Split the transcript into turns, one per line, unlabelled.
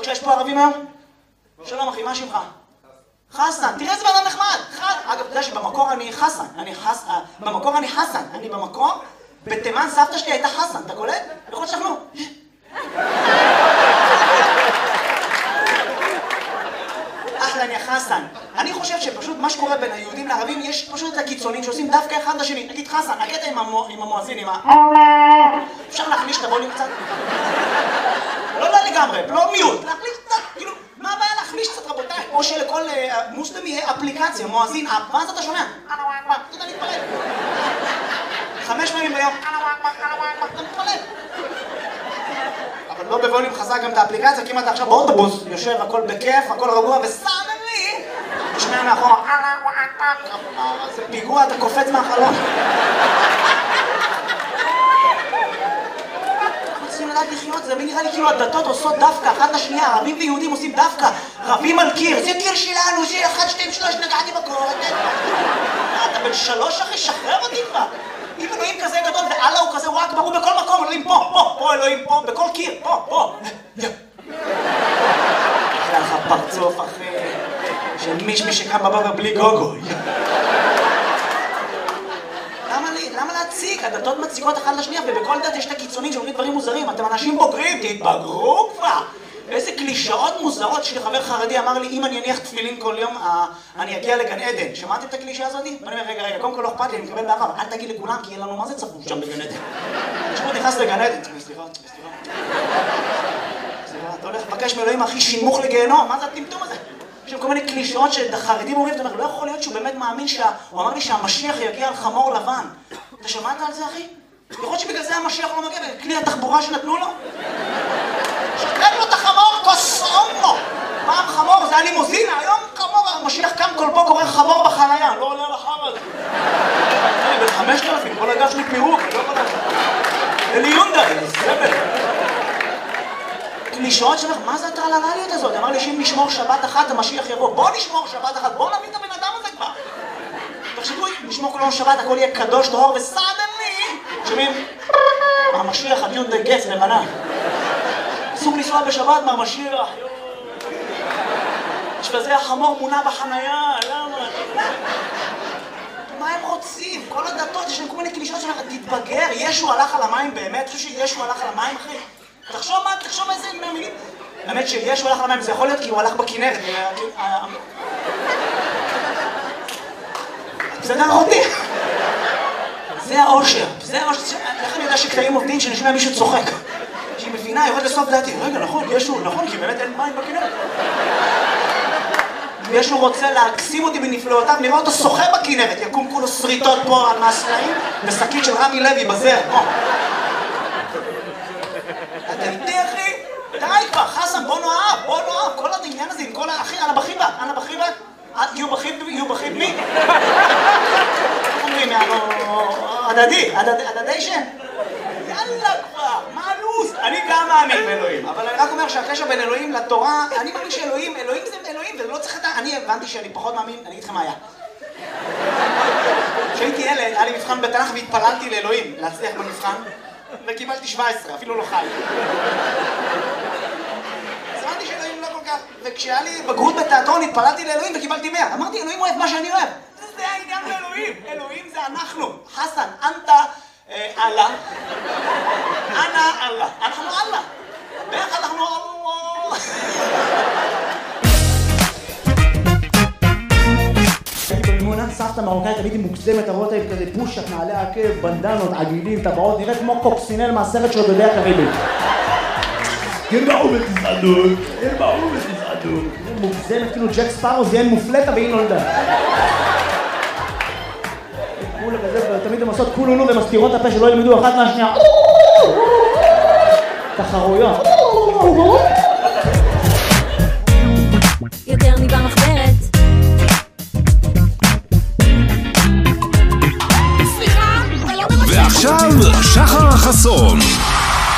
בבקשה, יש פה ערבים היום? שלום אחי, מה שמך? חסן, תראה איזה בן נחמד. אגב, אתה יודע שבמקור אני חסן. במקור אני חסן. אני במקור, בתימן סבתא שלי הייתה חסן, אתה קולט? יכול שכנו. אחלה, אני חסן. אני חושב שפשוט מה שקורה בין היהודים לערבים, יש פשוט את הקיצונים שעושים דווקא אחד לשני. נגיד חסן, הקטע עם המואזין, עם ה... אפשר להחליש את הווליום קצת? לא לגמרי, לא מיעוט. להחליש קצת, כאילו, מה הבעיה להחליש קצת רבותיי? או שלכל מוסלמי יהיה אפליקציה, מואזין, מה זה אתה שומע? אתה יודע להתפלל. 5 פעמים ביום. אתה מתפלל. אבל לא בווליום חזק גם את האפליקציה, כי אם אתה עכשיו באוטובוס, יושב, הכל בכיף, הכל רגוע, וסאנלי! תשמע מאחורה, זה פיגוע, אתה קופץ מהחלון. אנחנו צריכים לדעת לחיות, זה נראה לי כאילו הדתות עושות דווקא, אחת לשנייה, ערבים ויהודים עושים דווקא, רבים על קיר, זה קיר שלנו, זה 1, 2, 3, נגעתי בקור, אתה בן 3 אחי, שחרר אותי כבר. אם אלוהים כזה גדול ואללה הוא כזה, הוא רק ברור בכל מקום, אלוהים פה אלוהים פה, בכל קיר, פה. אחרי לך פרצוף אחי, של מישמי שקם בבוקר בלי גוגו. למה להציג? הדתות מציקות אחת לשנייה, ובכל דת יש את הקיצונים שאומרים דברים מוזרים. אתם אנשים בוגרים, תתבגרו כבר! איזה קלישאות מוזרות. יש לי חבר חרדי אמר לי, אם אני אניח תפילין כל יום, אני אגיע לגן עדן. שמעתם את הקלישה הזאת? ואני אומר, רגע, קודם כל לא אכפת לי, אני מקבל בעבר, אל תגיד לכולם, כי אין לנו מה זה צפוף שם בגן עדן. תשמעו, נכנס לגן עדן, סליחה. אתה הולך לבקש מאלוהים הכי שינמוך לגיהנום, מה זה הטמטום הזה? יש שם כל מיני קלישאות שחרדים אומרים, אתה אומר, לא יכול להיות שהוא באמת מאמין הוא אמר לי שהמשיח יגיע על חמור לבן. אתה שמעת על זה, אחי? יכול להיות שבגלל זה המשיח לא מגיע, בכלי התחבורה שנתנו לו? שתק לו את החמור, קוסומו! פעם חמור, זה היה לימוזינה, היום חמור, המשיח קם כל פה קורא חמור בחנייה, לא עולה לחר הזה. אני בן 5,000, כל הגב שלי פירוק, אני לא יכול לדעת. אלי יונדאי, סבל. קלישאות שאומר, מה זה הטרללליות הזאת? אמר לי שאם נשמור שבת אחת, המשיח יבוא. בוא נשמור שבת אחת, בוא נביא את הבן אדם הזה כבר. תחשבו, נשמור כל יום שבת, הכל יהיה קדוש, טהור וסדני. שומעים? המשיח, הדיונדאי גץ, לבנה. אסור לנסוע בשבת מהמשיח. יש בזה החמור מונע בחנייה, למה? מה הם רוצים? כל הדתות, יש להם כל מיני קלישות שאומר, תתבגר, ישו הלך על המים באמת? אתה חושב שישו הלך על המים, אחי? תחשוב איזה מילים. האמת שישו הלך על המים, זה יכול להיות כי הוא הלך בכנרת. זה גם אותי. זה האושר. איך אני יודע שקטעים עובדים שנשמע מישהו צוחק? שהיא מבינה, יורד לסוף דעתי. רגע, נכון, ישו, נכון, כי באמת אין מים בכנרת. ישו רוצה להקסים אותי בנפלאותיו, נראה אותו שוחה בכנרת, יקום כולו שריטות פה על מהסלעים, ושקית של רמי לוי בזר, פה. אתה איתי, אחי? די כבר, חסן, בוא נאהב, כל העניין הזה עם כל האחי, אנה בחיבה, you בחיב מי? אומרים, הדדיישן? יאללה כבר, מה הלו"ז? אני גם מאמין באלוהים, אבל אני רק אומר שהקשר בין אלוהים לתורה, אני מאמין שאלוהים זה אלוהים, ולא צריך את אני הבנתי שאני פחות מאמין, אני אגיד לכם מה היה. כשהייתי ילד, היה לי מבחן בתנ"ך והתפללתי לאלוהים, להצליח במבחן, וקיבלתי 17, אפילו לא חי. אז הבנתי שאלוהים לא כל כך, וכשהיה לי בגרות בתיאטרון התפללתי לאלוהים וקיבלתי 100. אמרתי, אלוהים אוהב מה שאני אוהב. זה העניין באלוהים, אלוהים זה אנחנו. חסן, אנטה, אללה. אנא אללה. אנחנו אללה. ביחד אנחנו אללה. הייתי במימונה, סבתא מרוקאית, הייתי מוקסמת, הרואות הייתי כזה פושק, נעלי עקב, בנדנות, עגילים, טבעות, נראית כמו קוקסינל מהסרט של דודי הקריביים. הלבעו בתזעדות. מוגזמת, כאילו ג'ק ספארו זיין מופלטה והיא נולדה. כולה כזה, תמיד הם עושות כולונו ומסתירות את הפה שלא ילמדו אחת מהשנייה. תחרויות.